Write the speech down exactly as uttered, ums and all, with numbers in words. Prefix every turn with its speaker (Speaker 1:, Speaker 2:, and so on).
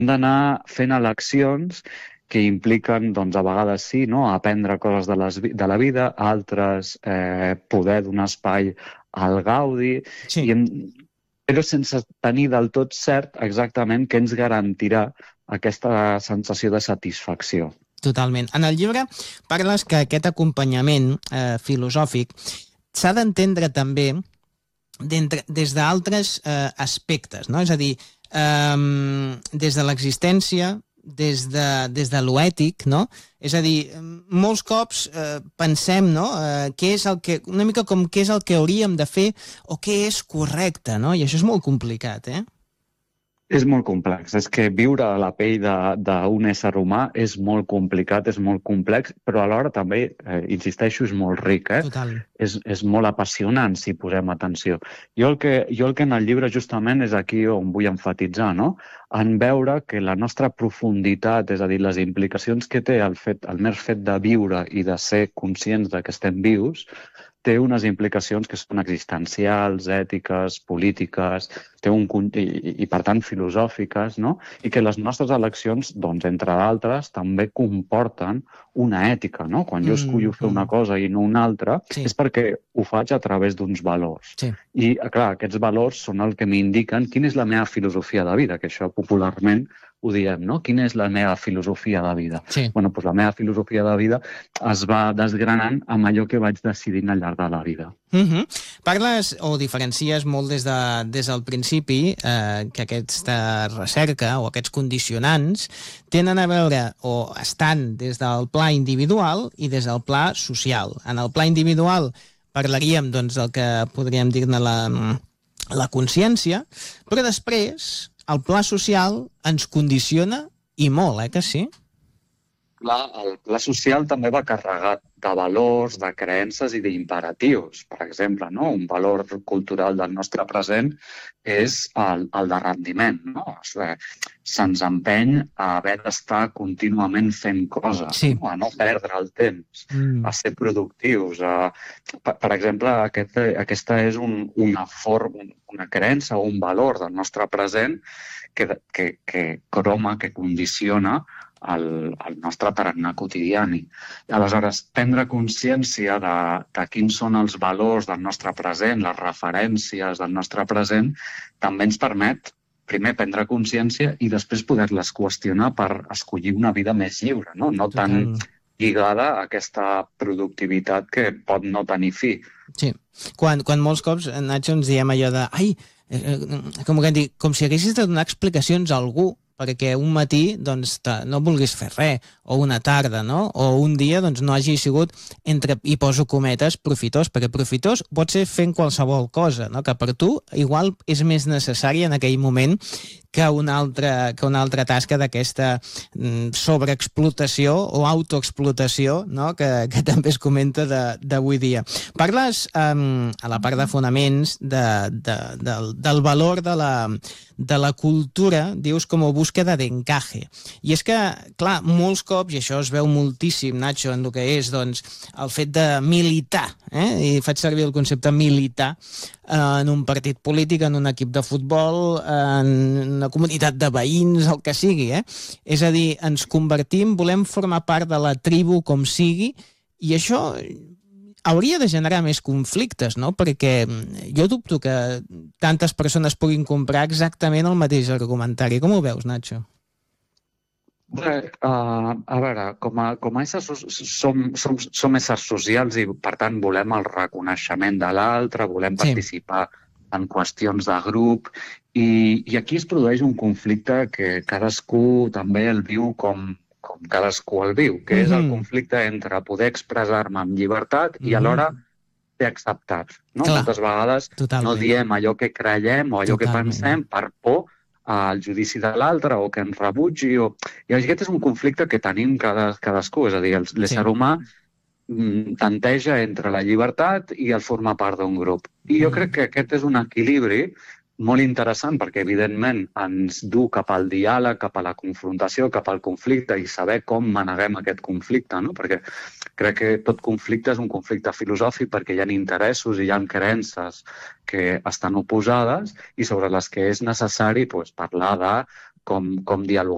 Speaker 1: d'anar fent eleccions que impliquen, doncs, a vegades sí, no? Aprendre coses de, les, de la vida, altres eh, poder donar espai al gaudi,
Speaker 2: Sí.
Speaker 1: i hem, però sense tenir del tot cert exactament què ens garantirà aquesta sensació de satisfacció.
Speaker 2: Totalment. En el llibre parles que aquest acompanyament eh, filosòfic s'ha d'entendre també des d'altres eh, aspectes, no? És a dir, eh, des de l'existència, des de, des de l'ètic, no? És a dir, molts cops eh, pensem, no?, eh, què és el que, una mica com què és el que hauríem de fer o què és correcte, no? I això és molt complicat, eh?
Speaker 1: És molt complex. És que viure a la pell d'un ésser humà és molt complicat, és molt complex, però alhora també, eh, insisteixo, és molt ric. Eh?
Speaker 2: Total.
Speaker 1: És, és molt apassionant si posem atenció. Jo el, que, jo el que en el llibre justament és aquí on vull enfatitzar, no? En veure que la nostra profunditat, és a dir, les implicacions que té el, fet, el mer fet de viure i de ser conscients de que estem vius, té unes implicacions que són existencials, ètiques, polítiques, té un, i, i per tant filosòfiques, no? I que les nostres eleccions, doncs, entre d'altres, també comporten una ètica, no? Quan jo escollo fer una cosa i no una altra,
Speaker 2: Sí.
Speaker 1: és perquè ho faig a través d'uns valors.
Speaker 2: Sí.
Speaker 1: I, clar, aquests valors són el que m'indiquen quina és la meva filosofia de vida, que això popularment ho diem, no? Quina és la meva filosofia de vida?
Speaker 2: Sí.
Speaker 1: Bueno, doncs la meva filosofia de vida es va desgranant amb allò que vaig decidint al llarg de la vida.
Speaker 2: Uh-huh. Parles o diferencies molt des, de, des del principi eh, que aquesta recerca o aquests condicionants tenen a veure o estan des del pla individual i des del pla social. En el pla individual parlaríem, doncs, del que podríem dir-ne la, la consciència, però després el pla social ens condiciona i molt, eh, que sí?
Speaker 1: Clar, el pla social també va carregat de valors, de creences i d'imperatius. Per exemple, no? Un valor cultural del nostre present és el, el de rendiment. No? Se'ns empeny a haver d'estar contínuament fent coses,
Speaker 2: sí.
Speaker 1: no? A no perdre el temps, mm. a ser productius. A... Per, per exemple, aquest, aquesta és un, una, forma, una creença o un valor del nostre present que, que, que croma, que condiciona el, el nostre tarannà quotidiani. Aleshores, prendre consciència de, de quins són els valors del nostre present, les referències del nostre present, també ens permet, primer, prendre consciència i després poder-les qüestionar per escollir una vida més lliure, no, no tan lligada a aquesta productivitat que pot no tenir fi.
Speaker 2: Sí. Quan, quan molts cops, Nacho, ens diem allò de ai, eh, com, que dir, com si haguessis de donar explicacions a algú perquè un matí doncs, no vulguis fer res, o una tarda, no? O un dia doncs, no hagi sigut, entre, i poso cometes, profitós, perquè profitós pot ser fent qualsevol cosa, no? Que per tu igual és més necessari en aquell moment que una altra, que una altra tasca d'aquesta mm, sobreexplotació o autoexplotació, no? que, que també es comenta d'avui dia. Parles um, a la part de fonaments de, de, del, del valor de la, de la cultura, dius com a búsqueda d'encaje. I és que, clar, molts cops, i això es veu moltíssim, Nacho, en el que és doncs, el fet de militar, eh? I faig servir el concepte militar, en un partit polític, en un equip de futbol, en una comunitat de veïns, el que sigui, eh? És a dir, ens convertim, volem formar part de la tribu com sigui, i això hauria de generar més conflictes, no? Perquè jo dubto que tantes persones puguin comprar exactament el mateix argumentari. Com ho veus, Nacho?
Speaker 1: Bé, uh, a veure, com a, com a éssers som, som, som éssers socials i, per tant, volem el reconeixement de l'altre, volem
Speaker 2: Sí.
Speaker 1: participar en qüestions de grup, i, i aquí es produeix un conflicte que cadascú també el viu com, com cadascú el viu, que mm-hmm. és el conflicte entre poder expressar-me amb llibertat mm-hmm. i alhora ser acceptat. No?
Speaker 2: Clar,
Speaker 1: moltes vegades
Speaker 2: totalment.
Speaker 1: no diem allò que creiem o allò
Speaker 2: Totalment.
Speaker 1: que pensem per por al judici de l'altre o que ens rebutgi. O... I aquest és un conflicte que tenim cada, cadascú, és a dir, l'ésser sí. humà mm, tanteja entre la llibertat i el formar part d'un grup. I jo mm. crec que aquest és un equilibri molt interessant perquè, evidentment, ens du cap al diàleg, cap a la confrontació, cap al conflicte i saber com maneguem aquest conflicte, no? Perquè crec que tot conflicte és un conflicte filosòfic perquè hi ha interessos i hi ha creences que estan oposades i sobre les que és necessari doncs, parlar de com, com dialogar